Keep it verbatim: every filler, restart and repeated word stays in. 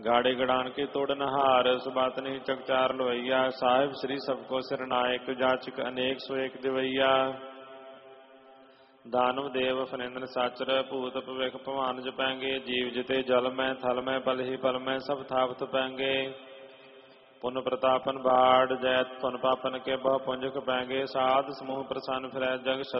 ਗਾੜੇ ਗੜਾਨ ਕੇ ਤੋੜਨ ਹਾਰ ਸੁਬਾਤ ਨਹੀਂ ਚਕਚਾਰ ਲਵਈਆ ਸਾਹਿਬ ਸ੍ਰੀ ਸਭ ਕੋ ਸਿਰਨਾਇਕ ਜਾਚਕ ਅਨੇਕ ਸੋ ਏਕ ਦਿਵਈਆ ਦਾਨਵ ਦੇਵ ਫਨਿੰਦਰ ਸਾਚਰ ਭੂਤ ਭਵਿਖ ਭਵਾਨ ਜਪੈਂਗੇ ਜੀਵ ਜਿਤੇ ਜਲ ਮੈਂ ਥਲ ਮੈਂ ਪਲ ਹੀ ਪਲ ਮੈਂ ਸਭ ਥਾਪਤ ਪੈਂਗੇ ਪੁਨ ਪ੍ਰਤਾਪਨ ਬਾੜ ਜੈਤ ਧੁਨ ਪਾਪਨ ਕੇ ਬਹੁ ਪੁੰਜਕ ਪੈਂਗੇ ਸਾਧ ਸਮੂਹ ਪ੍ਰਸੰਨ ਫਿਰੈ ਜਗ